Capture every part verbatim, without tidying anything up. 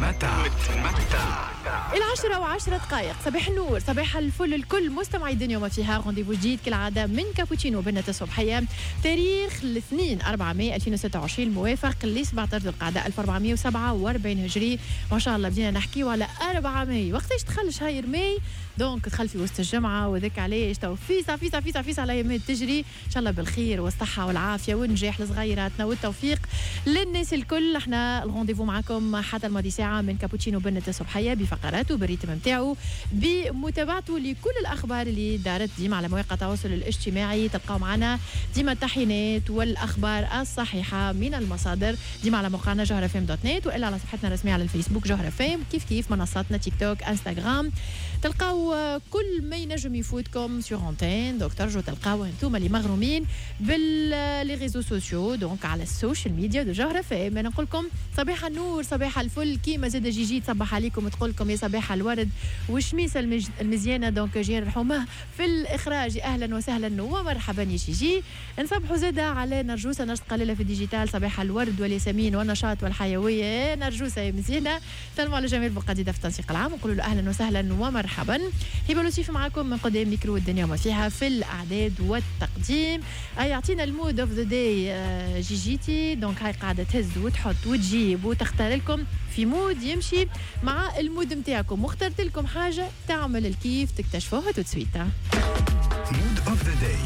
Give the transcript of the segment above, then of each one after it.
متمتع متمتع العشرة وعشرة دقائق. صباح النور، صباح الفل الكل مستمعي الدنيا وما فيها. رونديفو جديد كالعادة من كابوتشينو بنة الصبحية، تاريخ الاثنين أربعة ماي ألفين وستة وعشرين الموافق ل سبعة عشر ذو القعدة ألف وأربعمائة وسبعة وأربعين هجري. ما شاء الله بدينا نحكيو على أربعة ماي. وقتاش دخل شهر ماي؟ دونك دخل في وسط الجمعة، وذاك علاش تو فيسا فيسا فيسا فيسا على يمين تجري. إن شاء الله بالخير والصحة والعافية والنجاح لصغيراتنا والتوفيق للناس الكل. احنا الرونديفو معكم حتى الماضي ساعة من كابوتشينو بنة الصبحية، بفقراته بالريتم نتاعو، بمتابعته لكل الأخبار اللي دارت ديما على مواقع التواصل الاجتماعي. تلقاو معنا ديما التحيينات والأخبار الصحيحة من المصادر ديما على موقعنا جوهر اف ام دوت نت، وإلا على صفحتنا الرسمية على الفيسبوك جوهر اف ام، كيف كيف منصاتنا تيك توك انستغرام. تلقاو كل ما ينجم يفوتكم سور انتين. دونك ترجو تلقاو انتم اللي مغرومين باللي ريزو سوسيو، دونك على السوشيال ميديا دو جوهر اف ام. انا نقول لكم صباح النور، صباح الفل، كيما زاد جيجي تصبح عليكم وتقول لكم يا صباح الورد والشميسه المج... المزيانه. دونك جير الحماه في الاخراج، اهلا وسهلا ومرحبا يا جيجي. نصبحوا زاده على نرجوسه نشط قليله في الديجيتال، صباح الورد والياسمين والنشاط والحيويه. نرجوسه يا مزيانه، سلموا على جميع البقاديده في التنسيق العام ونقولوا له اهلا وسهلا ومرحبا. هبه لطيف معكم من قدام ميكرو الدنيا وما فيها في الاعداد والتقديم. يعطينا المود اوف ذا داي جيجيتي. دونك هاي قاعده تهز وتحط وتجيب وتختار لكم في مود يمشي مع المود نتاعكم، واخترت لكم حاجه تعمل الكيف تكتشفوها تو سويت. مود اوف ذا داي.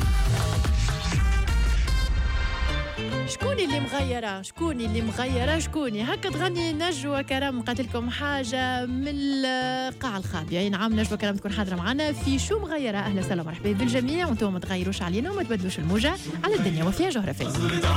شكون اللي مغيره شكون اللي مغيره شكوني هكا تغني نجوى كرم. قالت لكم حاجه من القاع الخابيه. يعني نعم نجوى كرم تكون حاضره معنا في شو مغيره. اهلا وسهلا ومرحبا بالجميع، وانتم ما تغيروش علينا وما تبدلوش الموجه على الدنيا وفيها جوهره فيه.